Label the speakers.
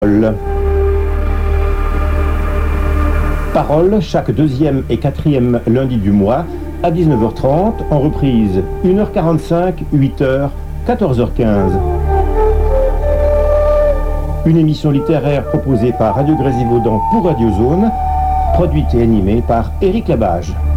Speaker 1: Parole chaque deuxième et quatrième lundi du mois à 19h30, en reprise 1h45, 8h, 14h15. Une émission littéraire proposée par Radio Grésivaudan pour Radio Zone, produite et animée par Éric Labage.